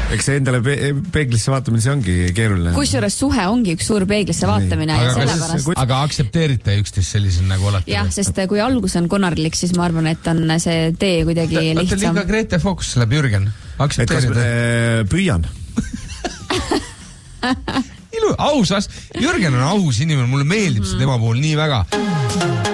Eks see endale peeglisse vaatamine, see ongi keeruline. Kusjuures suhe ongi üks suur peeglisse vaatamine ja sellepärast. Aga aktsepteerite üksteist sellisel nagu olete? Jah, sest kui algus on konarlik, siis ma arvan, et on see tee kuidagi lihtsam. Liiga Grete Focus läheb Jürgen. Aktsepteerite? Püüan. Ausas. Jürgen on aus inimene, mulle meeldib see tema puhul nii väga.